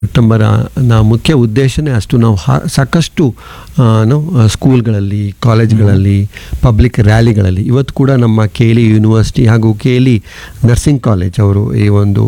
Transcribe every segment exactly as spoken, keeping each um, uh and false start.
September ನ ಮುಖ್ಯ ಉದ್ದೇಶನೇ ಅಷ್ಟು ನಾವು ಹಾ- ಸಾಕಷ್ಟು ಆ, ನಾವು ಆ, ಸ್ಕೂಲ್ಗಳಲ್ಲಿ, ಕಾಲೇಜ್ಗಳಲ್ಲಿ, ಪಬ್ಲಿಕ್ ರ್ಯಾಲಿಗಳಲ್ಲಿ ಇವತ್ತು ಕೂಡ ನಮ್ಮ ಕೆ ಎಲ್ ಇ ಯೂನಿವರ್ಸಿಟಿ ಹಾಗೂ K L E nursing college ಅವರು ಈ ಒಂದು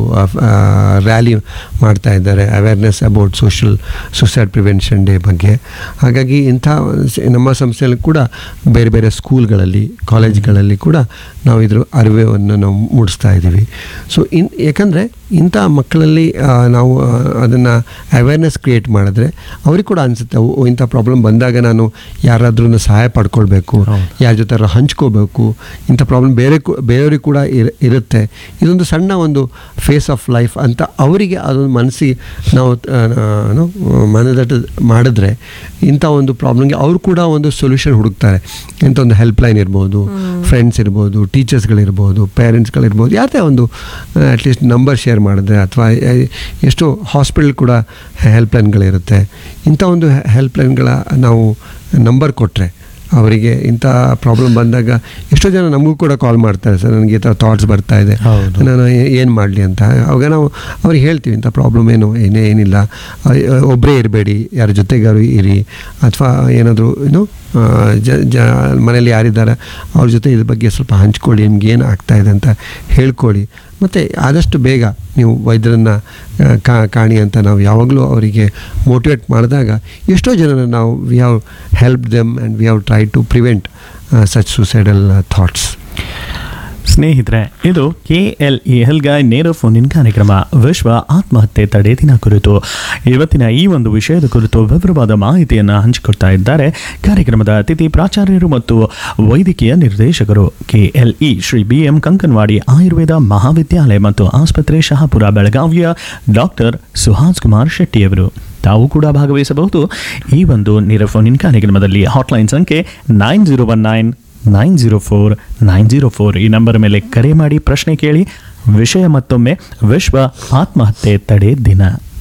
ರ್ಯಾಲಿ ಮಾಡ್ತಾ ಇದ್ದಾರೆ awareness about social suicide prevention day ಬಗ್ಗೆ. ಹಾಗಾಗಿ ಇಂಥ ಸ- ನಮ್ಮ ಸಂಸ್ಥೆಯಲ್ಲಿ ಕೂಡ ಬೇರೆ ಬೇರೆ ಸ್ಕೂಲ್ಗಳಲ್ಲಿ, ಕಾಲೇಜ್ಗಳಲ್ಲಿ ಕೂಡ ನಾವು ಇದ್ರ ಅರಿವನ್ನು ನಾವು ಮೂಡಿಸ್ತಾ ಇದ್ದೀವಿ. ಸೊ ಇನ್ ಯಾಕಂದರೆ ಇಂಥ ಮಕ್ಕಳಲ್ಲಿ ಆ, ನಾವು ಅದನ್ನು ಅವೇರ್ನೆಸ್ ಕ್ರಿಯೇಟ್ ಮಾಡಿದ್ರೆ ಅವ್ರಿಗೆ ಕೂಡ ಅನಿಸುತ್ತೆ ಓ ಇಂಥ ಪ್ರಾಬ್ಲಮ್ ಬಂದಾಗ ನಾನು ಯಾರಾದ್ರೂ ಸಹಾಯ ಪಡ್ಕೊಳ್ಬೇಕು, ಯಾರ ಜೊತೆ ಹಂಚ್ಕೋಬೇಕು, ಇಂಥ ಪ್ರಾಬ್ಲಮ್ ಬೇರೆ ಕು- ಬೇರೆಯವ್ರಿಗೆ ಕೂಡ ಇರ- ಇರುತ್ತೆ. ಇದೊಂದು ಸಣ್ಣ ಒಂದು ಫೇಸ್ ಆಫ್ ಲೈಫ್ ಅಂತ ಅವರಿಗೆ ಅದೊಂದು ಮನಸ್ಸಿಗೆ ನಾವು ಆ, ನಾವು ಮನದಟ್ಟು ಮಾಡಿದ್ರೆ ಇಂಥ ಒಂದು ಪ್ರಾಬ್ಲಮ್ಗೆ ಅವರು ಕೂಡ ಒಂದು ಸೊಲ್ಯೂಷನ್ ಹುಡುಕ್ತಾರೆ. ಇಂಥ ಒಂದು ಹೆಲ್ಪ್ಲೈನ್ ಇರ್ಬೋದು, ಫ್ರೆಂಡ್ಸ್ ಇರ್ಬೋದು, ಟೀಚರ್ಸ್ಗಳಿರ್ಬೋದು, ಪೇರೆಂಟ್ಸ್ಗಳಿರ್ಬೋದು, ಯಾವುದೇ ಒಂದು ಅಟ್ಲೀಸ್ಟ್ ನಂಬರ್ ಶೇರ್ ಮಾಡಿದ್ರೆ ಅಥವಾ ಎಷ್ಟೋ ಹಾಸ್ಪಿಟಲ್ ಕೂಡ ಹೆಲ್ಪ್ಲೈನ್ಗಳಿರುತ್ತೆ. ಇಂಥ ಒಂದು ಹೆಲ್ಪ್ಲೈನ್ಗಳ ನಾವು ನಂಬರ್ ಕೊಟ್ಟರೆ ಅವರಿಗೆ ಇಂಥ ಪ್ರಾಬ್ಲಮ್ ಬಂದಾಗ ಎಷ್ಟೋ ಜನ ನಮಗೂ ಕೂಡ ಕಾಲ್ ಮಾಡ್ತಾರೆ, ಸರ್ ನನಗೆ ಈ ಥರ ಥಾಟ್ಸ್ ಬರ್ತಾ ಇದೆ, ಹೌದು. ನಾನು ಏನು ಮಾಡಲಿ ಅಂತ. ಅವಾಗ ನಾವು ಅವ್ರಿಗೆ ಹೇಳ್ತೀವಿ ಇಂಥ ಪ್ರಾಬ್ಲಮ್ ಏನು ಏನೇ ಏನಿಲ್ಲ, ಒಬ್ಬರೇ ಇರಬೇಡಿ, ಯಾರ ಜೊತೆಗಾರು ಇರಿ, ಅಥವಾ ಏನಾದರೂ ಏನು ಆ, ಜ ಜ ಮನೇಲಿ ಯಾರಿದ್ದಾರೆ ಅವ್ರ ಜೊತೆ ಇದ್ರ ಬಗ್ಗೆ ಸ್ವಲ್ಪ ಹಂಚ್ಕೊಳ್ಳಿ, ನಿಮ್ಗೆ ಏನು ಆಗ್ತಾಯಿದೆ ಅಂತ ಹೇಳ್ಕೊಳ್ಳಿ, ಮತ್ತು ಆದಷ್ಟು ಬೇಗ ನೀವು ವೈದ್ಯರನ್ನು ಕಾ ಕಾಣಿ ಅಂತ ನಾವು ಯಾವಾಗಲೂ ಅವರಿಗೆ ಮೋಟಿವೇಟ್ ಮಾಡಿದಾಗ ಎಷ್ಟೋ ಜನನ ನಾವು we have help them and we have try to prevent such suicidal thoughts. ಸ್ನೇಹಿತರೆ, ಇದು ಕೆ ಎಲ್ ಇ ಹೆಲ್ಗಾಯ್ ನೇರ ಫೋನ್ ಇನ್ ಕಾರ್ಯಕ್ರಮ ವಿಶ್ವ ಆತ್ಮಹತ್ಯೆ ತಡೆ ದಿನ ಕುರಿತು. ಇವತ್ತಿನ ಈ ಒಂದು ವಿಷಯದ ಕುರಿತು ವಿವರವಾದ ಮಾಹಿತಿಯನ್ನು ಹಂಚಿಕೊಡ್ತಾ ಇದ್ದಾರೆ ಕಾರ್ಯಕ್ರಮದ ಅತಿಥಿ ಪ್ರಾಚಾರ್ಯರು ಮತ್ತು ವೈದ್ಯಕೀಯ ನಿರ್ದೇಶಕರು, K L E Shri B M Kankanwadi Ayurveda ಮಹಾವಿದ್ಯಾಲಯ ಮತ್ತು ಆಸ್ಪತ್ರೆ, ಶಹಾಪುರ, ಬೆಳಗಾವಿಯ ಡಾಕ್ಟರ್ ಸುಹಾಸ್ ಕುಮಾರ್ ಶೆಟ್ಟಿಯವರು. ತಾವು ಕೂಡ ಭಾಗವಹಿಸಬಹುದು ಈ ಒಂದು ನೇರ ಫೋನ್ ಇನ್ ಕಾರ್ಯಕ್ರಮದಲ್ಲಿ. ಹಾಟ್ಲೈನ್ ಸಂಖ್ಯೆ nine zero one nine nine zero four nine zero four ಈ ನಂಬರ್ ಮೇಲೆ ಕರೆ ಮಾಡಿ ಪ್ರಶ್ನೆ ಕೇಳಿ. ವಿಷಯ ಮತ್ತೊಮ್ಮೆ ವಿಶ್ವ ಆತ್ಮಹತ್ಯೆ ತಡೆ ದಿನ.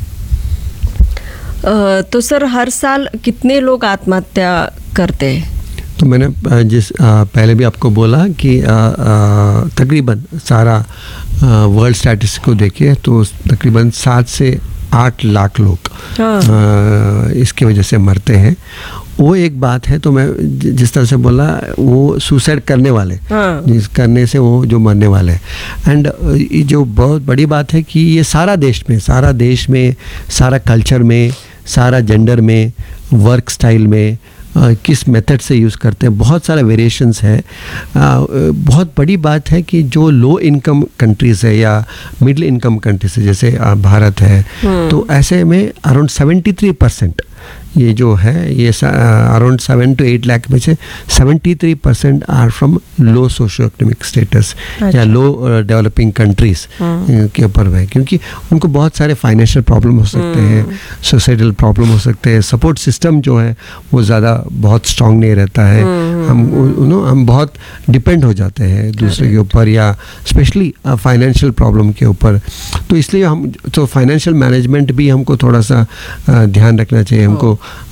अ, तो सर हर साल कितने लोग आत्महत्या करते हैं? तो मैंने आ, जिस आ, पहले भी आपको बोला कि आ, आ, तकरीबन सारा वर्ल्ड स्टैटिस्टिक्स को देखिए तो तकरीबन सात से आठ लाख लोग हाँ। आ, इसकी वजह से मरते हैं. वो एक बात है. तो मैं जि- जिस तरह से बोला वो सुसाइड करने वाले, हाँ। जिस करने से वो जो मरने वाले हैं. एंड ये जो बहुत बड़ी बात है कि ये सारा देश में सारा देश में सारा कल्चर में, सारा जेंडर में, वर्क स्टाइल में, आ, किस मेथड से यूज़ करते हैं, बहुत सारे वेरिएशंस है. आ, बहुत बड़ी बात है कि जो लो इनकम कंट्रीज़ है या मिडिल इनकम कंट्रीज है जैसे आ, भारत है, तो ऐसे में अराउंड सेवेंटी थ्री परसेंट ये जो है ये around seven to eight lakh में से seventy three percent are from low socio economic status या लो डेवलपिंग कंट्रीज के ऊपर है. क्योंकि उनको बहुत सारे फाइनेंशियल प्रॉब्लम हो सकते हैं, सोसाइटल प्रॉब्लम हो सकते हैं, सपोर्ट सिस्टम जो है वो ज़्यादा बहुत स्ट्रांग नहीं रहता है. हम नो हम बहुत डिपेंड हो जाते हैं दूसरे के ऊपर या स्पेशली फाइनेंशियल प्रॉब्लम के ऊपर. तो इसलिए हम तो फाइनेंशियल मैनेजमेंट भी हमको थोड़ा सा अ, ध्यान रखना चाहिए. हमको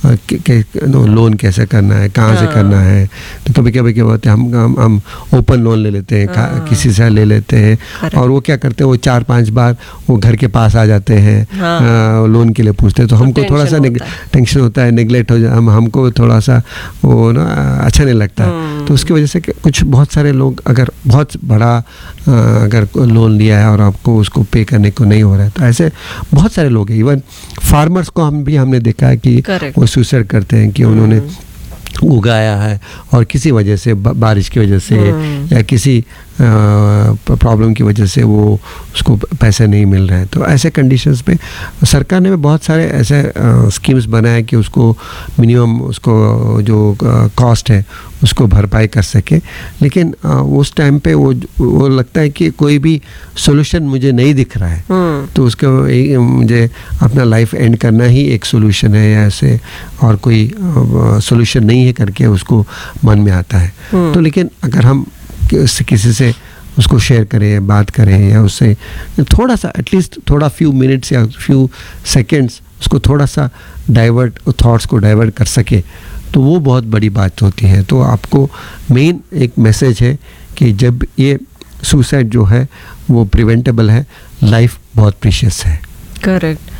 नो लोन कैसे करना है, कहाँ से करना है. तो कभी कभी क्या होता है हम हम, हम ओपन लोन ले लेते हैं, का- किसी से ले लेते हैं, और वो क्या करते हैं वो चार पांच बार वो घर के पास आ जाते हैं, हाँ। अ, लोन के लिए पूछते हैं. तो हमको थोड़ा सा टेंशन होता है। टेंशन होता है, निगलेक्ट हो जाए, हम हमको थोड़ा सा वो ना अच्छा नहीं लगता है. तो उसकी वजह से कि कुछ बहुत सारे लोग अगर बहुत बड़ा अ, अगर लोन लिया है और आपको उसको पे करने को नहीं हो रहा है, तो ऐसे बहुत सारे लोग हैं. इवन फार्मर्स को हम भी हमने देखा है कि Correct. वो सुसाइड करते हैं कि उन्होंने उगाया है और किसी वजह से ब- बारिश की वजह से या किसी प्रॉब्लम की वजह से वो उसको प- पैसे नहीं मिल रहे हैं. तो ऐसे कंडीशंस पे सरकार ने भी बहुत सारे ऐसे स्कीम्स बनाए कि उसको मिनिमम उसको जो कॉस्ट है उसको भरपाई कर सके. लेकिन अ, उस टाइम पे वो वो लगता है कि कोई भी सोल्यूशन मुझे नहीं दिख रहा है, तो उसको एक- मुझे अपना लाइफ एंड करना ही एक सोल्यूशन है या ऐसे और कोई सोल्यूशन नहीं है करके उसको मन में आता है. तो लेकिन अगर हम किसी किसी से उसको शेयर करें, बात करें या उससे थोड़ा सा एटलीस्ट थोड़ा फ्यू मिनट्स या फ्यू सेकेंड्स उसको थोड़ा सा डाइवर्ट थॉट्स को डाइवर्ट कर सके, तो वो बहुत बड़ी बात होती है. तो आपको मेन एक मैसेज है कि जब ये सुसाइड जो है वो प्रिवेंटेबल है, लाइफ बहुत प्रीशियस है. करेक्ट.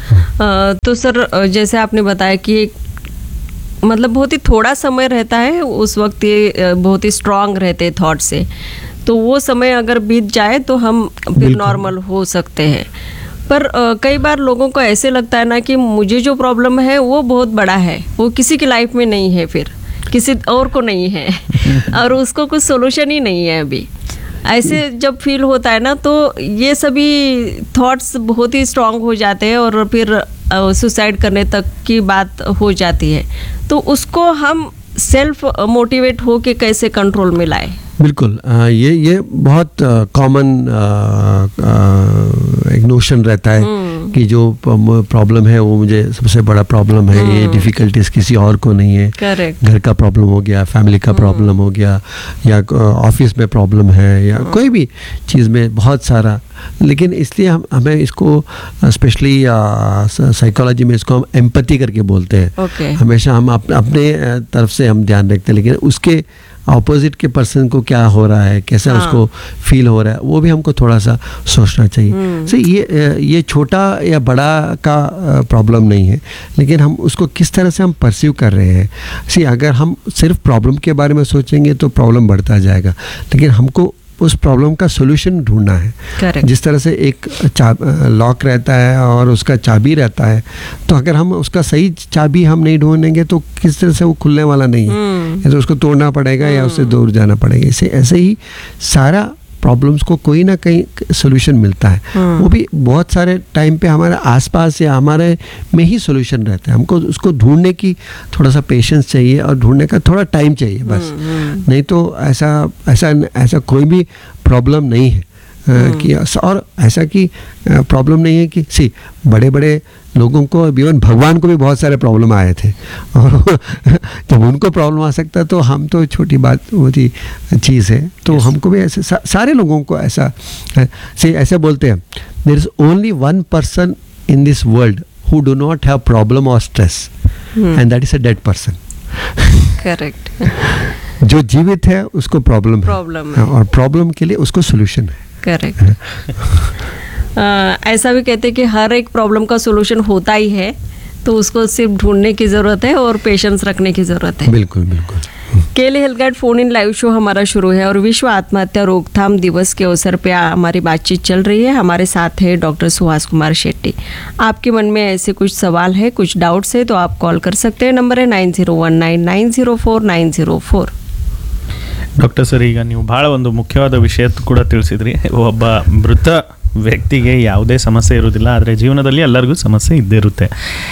अ, तो सर अ, जैसे आपने बताया कि एक मतलब बहुत ही थोड़ा समय रहता है, उस वक्त ये अ, बहुत ही स्ट्रांग रहते हैं थॉट से, तो वो समय अगर बीत जाए तो हम फिर बिल्कुल। नॉर्मल हो सकते हैं। पर अ, कई बार लोगों को ऐसे लगता है ना कि मुझे जो प्रॉब्लम है वो बहुत बड़ा है, वो किसी की लाइफ में नहीं है, फिर किसी और को नहीं है और उसको कुछ सोल्यूशन ही नहीं है अभी। ऐसे जब फील होता है ना तो ये सभी थॉट्स बहुत ही स्ट्रांग हो जाते हैं और फिर सुसाइड करने तक की बात हो जाती है। तो उसको हम सेल्फ मोटिवेट हो के कैसे कंट्रोल में लाए? बिल्कुल, आ, ये ये बहुत कॉमन एक नोशन रहता है कि जो प्रॉब्लम है वो मुझे सबसे बड़ा प्रॉब्लम है, ये डिफ़िकल्टीज किसी और को नहीं है। करेक्ट। घर का प्रॉब्लम हो गया, फैमिली का प्रॉब्लम हो गया, या ऑफिस में प्रॉब्लम है, या कोई भी चीज़ में बहुत सारा। लेकिन इसलिए हम हमें इसको स्पेशली साइकोलॉजी में इसको हम एम्पैथी करके बोलते हैं। Okay. हमेशा हम अप, अपने अ, तरफ से हम ध्यान रखते हैं, लेकिन उसके ऑपोजिट के पर्सन को क्या हो रहा है, कैसा हाँ। उसको फील हो रहा है, वो भी हमको थोड़ा सा सोचना चाहिए। सो ये अ, ये छोटा या बड़ा का प्रॉब्लम नहीं है, लेकिन हम उसको किस तरह से हम परसीव कर रहे हैं। सी अगर हम सिर्फ प्रॉब्लम के बारे में सोचेंगे तो प्रॉब्लम बढ़ता जाएगा, लेकिन हमको उस प्रॉब्लम का सोल्यूशन ढूंढना है। Correct. जिस तरह से एक चा लॉक रहता है और उसका चाबी रहता है, तो अगर हम उसका सही चाबी हम नहीं ढूंढेंगे तो किस तरह से वो खुलने वाला नहीं है। या तो उसको तोड़ना पड़ेगा या उससे दूर जाना पड़ेगा। इसे ऐसे ही सारा प्रॉब्लम्स को कोई ना कहीं सोल्यूशन मिलता है, वो भी बहुत सारे टाइम पे हमारे आसपास या हमारे में ही सोल्यूशन रहता है। हमको उसको ढूंढने की थोड़ा सा पेशेंस चाहिए और ढूंढने का थोड़ा टाइम चाहिए बस। नहीं तो ऐसा ऐसा ऐसा कोई भी प्रॉब्लम नहीं है अ, कि और ऐसा कि प्रॉब्लम नहीं है कि सी बड़े बड़े लोगों को, इवन भगवान को भी बहुत सारे प्रॉब्लम आए थे, और जब उनको प्रॉब्लम आ सकता तो हम तो छोटी बात होती चीज़ है। तो Yes. हमको भी ऐसे सा, सारे लोगों को ऐसा है। से ऐसे बोलते हैं, there is only one person in this world who do not have problem और stress, and that is a dead person. Correct. जो जीवित है उसको प्रॉब्लम Problem है, है। और प्रॉब्लम के लिए उसको सोल्यूशन है। करेक्ट। ऐसा भी कहते हैं कि हर एक प्रॉब्लम का सोल्यूशन होता ही है, तो उसको सिर्फ ढूंढने की ज़रूरत है और पेशेंस रखने की ज़रूरत है। बिल्कुल बिल्कुल। केली health guide phone in live show हमारा शुरू है और विश्व आत्महत्या रोकथाम दिवस के अवसर पे आ- हमारी बातचीत चल रही है। हमारे साथ है डॉक्टर सुहास कुमार शेट्टी। आपके मन में ऐसे कुछ सवाल है, कुछ डाउट्स है, तो आप कॉल कर सकते हैं। नंबर है nine zero one nine nine zero four nine zero four. Doctor sir, ಈಗ ನೀವು ಭಾಳ ಒಂದು ಮುಖ್ಯವಾದ ವಿಷಯ ಕೂಡ ತಿಳಿಸಿದ್ರಿ. ಒಬ್ಬ ಮೃತ ವ್ಯಕ್ತಿಗೆ ಯಾವುದೇ ಸಮಸ್ಯೆ ಇರುವುದಿಲ್ಲ, ಆದರೆ ಜೀವನದಲ್ಲಿ ಎಲ್ಲರಿಗೂ ಸಮಸ್ಯೆ ಇದ್ದೇ ಇರುತ್ತೆ.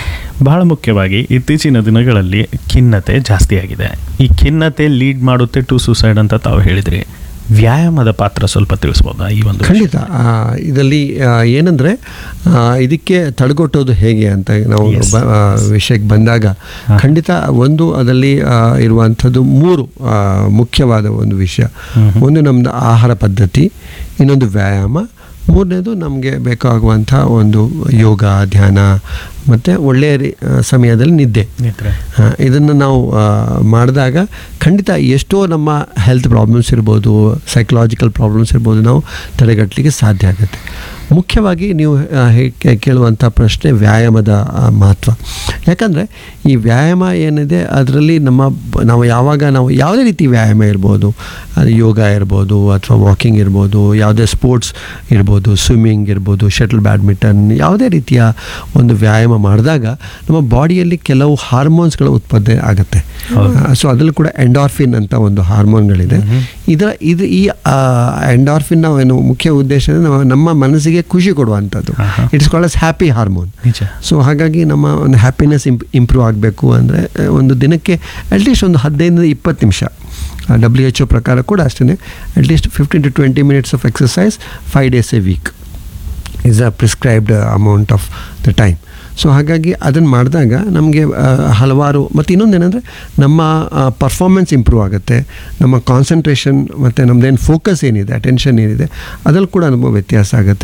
ಬಹಳ ಮುಖ್ಯವಾಗಿ ಇತ್ತೀಚಿನ ದಿನಗಳಲ್ಲಿ ಖಿನ್ನತೆ ಜಾಸ್ತಿ ಆಗಿದೆ. ಈ ಖಿನ್ನತೆ ಲೀಡ್ ಮಾಡುತ್ತೆ ಟು ಸುಸೈಡ್ ಅಂತ ತಾವು ಹೇಳಿದ್ರಿ. ವ್ಯಾಯಾಮದ ಪಾತ್ರ ಸ್ವಲ್ಪ ತಿಳಿಸ್ಬೋದಾ ಈ ಒಂದು ವಿಷಯ? ಖಂಡಿತ. ಆ, ಇದರಲ್ಲಿ ಆ, ಏನಂದ್ರೆ ಆ, ಇದಕ್ಕೆ ತಡೆಗಟ್ಟೋದು ಹೇಗೆ ಅಂತ ನಾವು Yes. ಬ- ಆ, ವಿಷಯಕ್ಕೆ ಬಂದಾಗ ಹಾ. ಖಂಡಿತ ಒಂದು ಅದರಲ್ಲಿ ಆ, ಇರುವಂಥದ್ದು ಮೂರು ಆ, ಮುಖ್ಯವಾದ ಒಂದು ವಿಷಯ. ಹ್ಮ್ ಹ್ಮ್. ಒಂದು ನಮ್ಮದು ಆಹಾರ ಪದ್ಧತಿ, ಇನ್ನೊಂದು ವ್ಯಾಯಾಮ, ಮೂರನೇದು ನಮಗೆ ಬೇಕಾಗುವಂಥ ಒಂದು ಯೋಗ, ಧ್ಯಾನ ಮತ್ತು ಒಳ್ಳೆಯ ರೀ- ಆ, ಸಮಯದಲ್ಲಿ ನಿದ್ದೆ. ನಿದ್ರೆ. ಇದನ್ನು ನಾವು ಆ, ಮಾಡಿದಾಗ ಖಂಡಿತ ಎಷ್ಟೋ ನಮ್ಮ ಹೆಲ್ತ್ ಪ್ರಾಬ್ಲಮ್ಸ್ ಇರ್ಬೋದು, ಸೈಕಲಾಜಿಕಲ್ ಪ್ರಾಬ್ಲಮ್ಸ್ ಇರ್ಬೋದು, ನಾವು ತಡೆಗಟ್ಟಲಿಕ್ಕೆ ಸಾಧ್ಯ ಆಗುತ್ತೆ. ಮುಖ್ಯವಾಗಿ ನೀವು ಆ, ಹೇ- ಕೇ- ಕೇಳುವಂಥ ಪ್ರಶ್ನೆ ವ್ಯಾಯಾಮದ ಆ, ಮಹತ್ವ. ಯಾಕಂದರೆ ಈ ವ್ಯಾಯಾಮ ಏನಿದೆ ಅದರಲ್ಲಿ ನಮ್ಮ ಬ- ನಾವು ಯಾವಾಗ ನಾವು ಯಾವುದೇ ರೀತಿ ವ್ಯಾಯಾಮ ಇರ್ಬೋದು, ಅದು ಯೋಗ ಇರ್ಬೋದು ಅಥವಾ ವಾಕಿಂಗ್ ಇರ್ಬೋದು, ಯಾವುದೇ ಸ್ಪೋರ್ಟ್ಸ್ ಇರ್ಬೋದು, ಸ್ವಿಮ್ಮಿಂಗ್ ಇರ್ಬೋದು, ಶಟಲ್ ಬ್ಯಾಡ್ಮಿಂಟನ್, ಯಾವುದೇ ರೀತಿಯ ಒಂದು ವ್ಯಾಯಾಮ ಮಾಡಿದಾಗ ನಮ್ಮ ಬಾಡಿಯಲ್ಲಿ ಕೆಲವು ಹಾರ್ಮೋನ್ಸ್ಗಳ ಉತ್ಪತ್ತಿ ಆಗುತ್ತೆ. ಸೊ ಅದರಲ್ಲೂ ಕೂಡ ಎಂಡಾರ್ಫಿನ್ ಅಂತ ಒಂದು ಹಾರ್ಮೋನ್ಗಳಿದೆ. ಇದರ ಇದು ಈ ಎಂಡಾರ್ಫಿನ್ ಏನು ಮುಖ್ಯ ಉದ್ದೇಶ ಅಂದ್ರೆ ನಮ್ಮ- ನಮ್ಮ ಮನಸ್ಸಿಗೆ ಖುಷಿ ಕೊಡುವಂಥದ್ದು. ಆಹಾ. It's called as happy hormone. ನಿಜ. ಸೊ ಹಾಗಾಗಿ ನಮ್ಮ ಒಂದು ಹ್ಯಾಪಿನೆಸ್ ಇಂಪ್ ಇಂಪ್ರೂವ್ ಆಗಬೇಕು ಅಂದರೆ ಒಂದು ದಿನಕ್ಕೆ ಅಟ್ಲೀಸ್ಟ್ ಒಂದು ಹದಿನೈದರಿಂದ ಇಪ್ಪತ್ತು ನಿಮಿಷ, ಡಬ್ಲ್ಯೂ ಎಚ್ ಒ ಪ್ರಕಾರ ಕೂಡ ಅಷ್ಟೇ, at least fifteen to twenty minutes of exercise five days A weak is a prescribed amount of the time. So ಹಾಗಾಗಿ ಅದನ್ನು ಮಾಡಿದಾಗ ನಮಗೆ ಹಲವಾರು, ಮತ್ತು ಇನ್ನೊಂದೇನೆಂದರೆ ನಮ್ಮ ಪರ್ಫಾರ್ಮೆನ್ಸ್ ಇಂಪ್ರೂವ್ ಆಗುತ್ತೆ, ನಮ್ಮ ಕಾನ್ಸಂಟ್ರೇಷನ್ ಮತ್ತು ನಮ್ಮದೇನು ಫೋಕಸ್ ಏನಿದೆ, ಅಟೆನ್ಷನ್ ಏನಿದೆ ಅದರಲ್ಲಿ ಕೂಡ ನಮ್ಮ ವ್ಯತ್ಯಾಸ ಆಗುತ್ತೆ.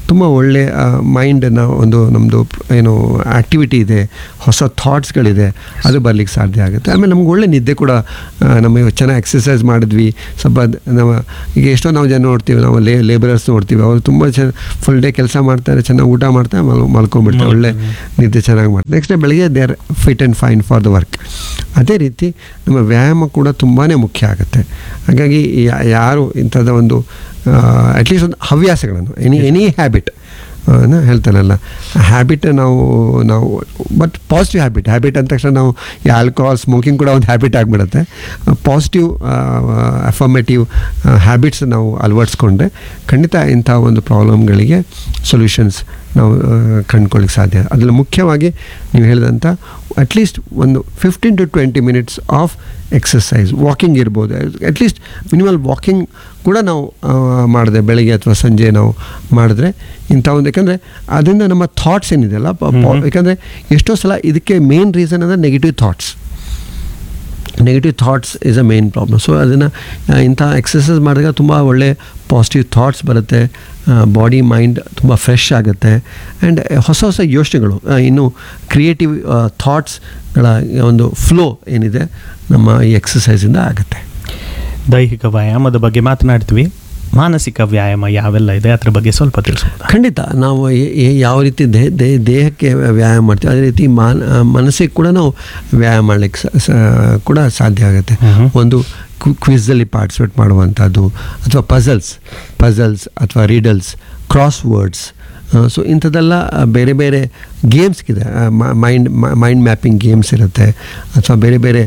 ತುಂಬ ಒಳ್ಳೆ ಮೈಂಡನ್ನು ಒಂದು ನಮ್ಮದು ಏನು ಆ್ಯಕ್ಟಿವಿಟಿ ಇದೆ, ಹೊಸ ಥಾಟ್ಸ್ಗಳಿದೆ, ಅದು ಬರಲಿಕ್ಕೆ ಸಾಧ್ಯ ಆಗುತ್ತೆ. ಆಮೇಲೆ ನಮ್ಗೆ ಒಳ್ಳೆ ನಿದ್ದೆ ಕೂಡ, ನಮಗೆ ಚೆನ್ನಾಗಿ ಎಕ್ಸಸೈಸ್ ಮಾಡಿದ್ವಿ ಸ್ವಲ್ಪ ನಾವು ಈಗ ಎಷ್ಟೋ ನಾವು ಜನ ನೋಡ್ತೀವಿ, ನಾವು ಲೇ ಲೇಬರರ್ಸ್ ನೋಡ್ತೀವಿ, ಅವರು ತುಂಬ ಚೆನ್ನ ಫುಲ್ ಡೇ ಕೆಲಸ ಮಾಡ್ತಾರೆ, ಚೆನ್ನಾಗಿ ಊಟ ಮಾಡ್ತಾರೆ, ಮಲ್ ಮಲ್ಕೊಂಡ್ಬಿಡ್ತಾರೆ, ಒಳ್ಳೆ ನಿದ್ದೆ ಚೆನ್ನಾಗಿ ಮಾಡ್ತಾರೆ. ನೆಕ್ಸ್ಟ್ ಡೇ ಬೆಳಗ್ಗೆ they are fit and fine for the work. ಅದೇ ರೀತಿ ನಮ್ಮ ವ್ಯಾಯಾಮ ಕೂಡ ತುಂಬಾ ಮುಖ್ಯ ಆಗುತ್ತೆ. ಹಾಗಾಗಿ ಯಾರು ಇಂಥದ್ದು ಒಂದು ಅಟ್ಲೀಸ್ಟ್ ಒಂದು ಹವ್ಯಾಸಗಳನ್ನು ಎನಿ ಎನಿ ಹ್ಯಾಬಿಟ್ ಹೇಳ್ತಾರಲ್ಲ, ಹ್ಯಾಬಿಟ್ ನಾವು ನಾವು ಬಟ್ ಪಾಸಿಟಿವ್ ಹ್ಯಾಬಿಟ್ ಹ್ಯಾಬಿಟ್ ಅಂದ ತಕ್ಷಣ ನಾವು ಈ ಆಲ್ಕೋಹಾಲ್ ಸ್ಮೋಕಿಂಗ್ ಕೂಡ ಒಂದು ಹ್ಯಾಬಿಟ್ ಆಗಿಬಿಡುತ್ತೆ. ಪಾಸಿಟಿವ್ ಅಫರ್ಮೇಟಿವ್ ಹ್ಯಾಬಿಟ್ಸ್ ನಾವು ಅಳವಡಿಸ್ಕೊಂಡ್ರೆ ಖಂಡಿತ ಇಂಥ ಒಂದು ಪ್ರಾಬ್ಲಮ್ಗಳಿಗೆ ಸೊಲ್ಯೂಷನ್ಸ್ ನಾವು ಕಂಡುಕೊಳ್ಳಿಕ್ಕೆ ಸಾಧ್ಯ. ಅದರಲ್ಲಿ ಮುಖ್ಯವಾಗಿ ನೀವು ಹೇಳಿದಂಥ ಅಟ್ಲೀಸ್ಟ್ ಒಂದು fifteen to twenty minutes of exercise, walking ಇರ್ಬೋದು, ಅಟ್ಲೀಸ್ಟ್ ಮಿನಿಮಲ್ ವಾಕಿಂಗ್ ಕೂಡ ನಾವು ಮಾಡಿದೆ ಬೆಳಗ್ಗೆ ಅಥವಾ ಸಂಜೆ ನಾವು ಮಾಡಿದ್ರೆ ಇಂಥ ಒಂದು, ಯಾಕಂದರೆ ಅದರಿಂದ ನಮ್ಮ ಥಾಟ್ಸ್ ಏನಿದೆಯಲ್ಲ, ಯಾಕಂದರೆ ಎಷ್ಟೋ ಸಲ ಇದಕ್ಕೆ ಮೇನ್ ರೀಸನ್ ಅಂದರೆ negative thoughts. Negative thoughts is a main problem. So ಅದನ್ನು ಇಂಥ ಎಕ್ಸಸೈಸ್ ಮಾಡಿದಾಗ ತುಂಬ ಒಳ್ಳೆ ಪಾಸಿಟಿವ್ ಥಾಟ್ಸ್ ಬರುತ್ತೆ, ಬಾಡಿ ಮೈಂಡ್ ತುಂಬ ಫ್ರೆಶ್ ಆಗುತ್ತೆ, ಆ್ಯಂಡ್ ಹೊಸ ಹೊಸ ಯೋಚನೆಗಳು, ಇನ್ನು ಕ್ರಿಯೇಟಿವ್ ಥಾಟ್ಸ್ಗಳ ಒಂದು ಫ್ಲೋ ಏನಿದೆ ನಮ್ಮ ಈ ಎಕ್ಸಸೈಸಿಂದ ಆಗುತ್ತೆ. ದೈಹಿಕ ವ್ಯಾಯಾಮದ ಬಗ್ಗೆ ಮಾತನಾಡ್ತೀವಿ, ಮಾನಸಿಕ ವ್ಯಾಯಾಮ ಯಾವೆಲ್ಲ ಇದೆ ಅದ್ರ ಬಗ್ಗೆ ಸ್ವಲ್ಪ ತಿಳಿಸ್ಬೋದು? ಖಂಡಿತ. ನಾವು ಯಾವ ರೀತಿ ದೇಹ ದೇಹ ದೇಹಕ್ಕೆ ವ್ಯಾಯಾಮ ಮಾಡ್ತೀವಿ ಅದೇ ರೀತಿ ಮಾನ ಮನಸ್ಸಿಗೆ ಕೂಡ ನಾವು ವ್ಯಾಯಾಮ ಮಾಡಲಿಕ್ಕೆ ಕೂಡ ಸಾಧ್ಯ ಆಗುತ್ತೆ. ಒಂದು ಕ್ವಿಝಲ್ಲಿ ಪಾರ್ಟಿಸಿಪೇಟ್ ಮಾಡುವಂಥದ್ದು, ಅಥವಾ ಪಝಲ್ಸ್ ಪಝಲ್ಸ್ ಅಥವಾ ರೀಡಲ್ಸ್, ಕ್ರಾಸ್ ವರ್ಡ್ಸ್, ಸೊ ಇಂಥದ್ದೆಲ್ಲ ಬೇರೆ ಬೇರೆ ಗೇಮ್ಸ್ಗಿದೆ. ಮೈಂಡ್ ಮೈಂಡ್ ಮ್ಯಾಪಿಂಗ್ ಗೇಮ್ಸ್ ಇರುತ್ತೆ, ಅಥವಾ ಬೇರೆ ಬೇರೆ